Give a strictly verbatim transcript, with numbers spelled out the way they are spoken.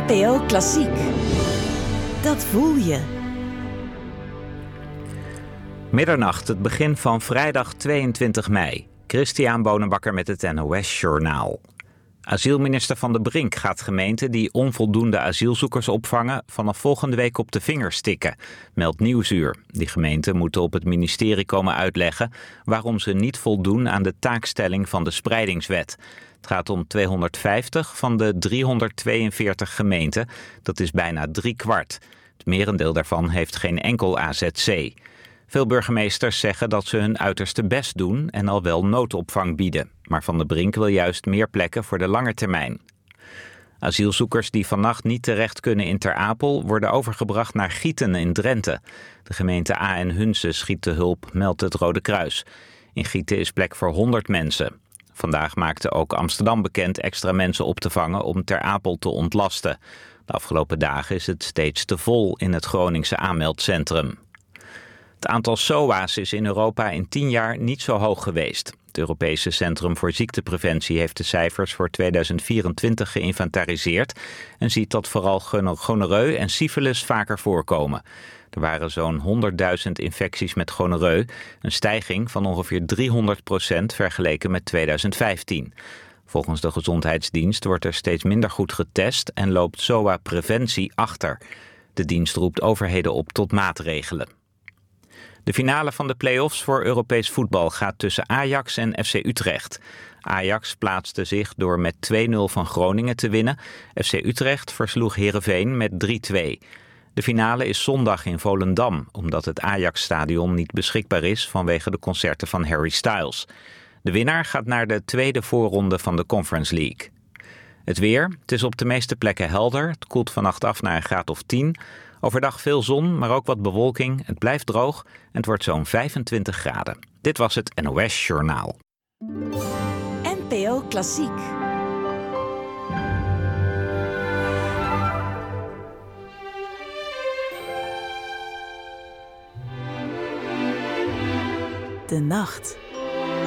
N P O Klassiek. Dat voel je. Middernacht, het begin van vrijdag tweeëntwintig mei. Christian Bonenbakker met het N O S-journaal. Asielminister Van de Brink gaat gemeenten die onvoldoende asielzoekers opvangen vanaf volgende week op de vingers tikken, meldt Nieuwsuur. Die gemeenten moeten op het ministerie komen uitleggen waarom ze niet voldoen aan de taakstelling van de spreidingswet. Het gaat om tweehonderdvijftig van de driehonderdtweeënveertig gemeenten, dat is bijna drie kwart. Het merendeel daarvan heeft geen enkel A Z C. Veel burgemeesters zeggen dat ze hun uiterste best doen en al wel noodopvang bieden. Maar Van de Brink wil juist meer plekken voor de lange termijn. Asielzoekers die vannacht niet terecht kunnen in Ter Apel worden overgebracht naar Gieten in Drenthe. De gemeente A en Hunze schiet te hulp, meldt het Rode Kruis. In Gieten is plek voor honderd mensen. Vandaag maakte ook Amsterdam bekend extra mensen op te vangen om Ter Apel te ontlasten. De afgelopen dagen is het steeds te vol in het Groningse aanmeldcentrum. Het aantal S O A's is in Europa in tien jaar niet zo hoog geweest. Het Europese Centrum voor Ziektepreventie heeft de cijfers voor tweeduizend vierentwintig geïnventariseerd en ziet dat vooral gonoreu en syfilis vaker voorkomen. Er waren zo'n honderdduizend infecties met gonoreu, een stijging van ongeveer driehonderd procent vergeleken met tweeduizend vijftien. Volgens de Gezondheidsdienst wordt er steeds minder goed getest en loopt S O A-preventie achter. De dienst roept overheden op tot maatregelen. De finale van de play-offs voor Europees voetbal gaat tussen Ajax en F C Utrecht. Ajax plaatste zich door met twee nul van Groningen te winnen. F C Utrecht versloeg Heerenveen met drie twee. De finale is zondag in Volendam, omdat het Ajax-stadion niet beschikbaar is vanwege de concerten van Harry Styles. De winnaar gaat naar de tweede voorronde van de Conference League. Het weer, het is op de meeste plekken helder. Het koelt vannacht af naar een graad of tien. Overdag veel zon, maar ook wat bewolking. Het blijft droog en het wordt zo'n vijfentwintig graden. Dit was het N O S-journaal. N P O Klassiek. De nacht.